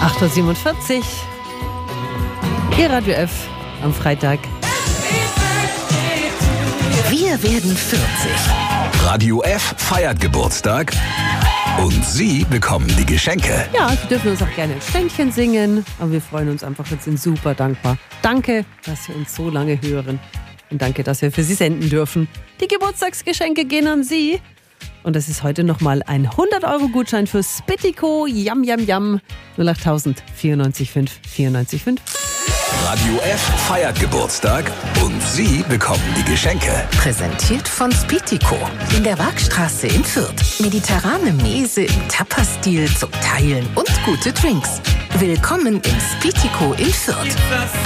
8.47 Uhr. Ihr Radio F am Freitag. Wir werden 40. Radio F feiert Geburtstag und Sie bekommen die Geschenke. Ja, Sie dürfen uns auch gerne ein Ständchen singen, aber wir freuen uns einfach und sind super dankbar. Danke, dass Sie uns so lange hören und danke, dass wir für Sie senden dürfen. Die Geburtstagsgeschenke gehen an Sie. Und das ist heute nochmal ein 100-Euro-Gutschein für Spittico. Yam, yam, yam. 08.000 94,5 94,5. Radio F feiert Geburtstag und Sie bekommen die Geschenke. Präsentiert von Spittico in der Waagstraße in Fürth. Mediterrane Mese im Tapas-Stil zum Teilen und gute Drinks. Willkommen im Spittico in Fürth.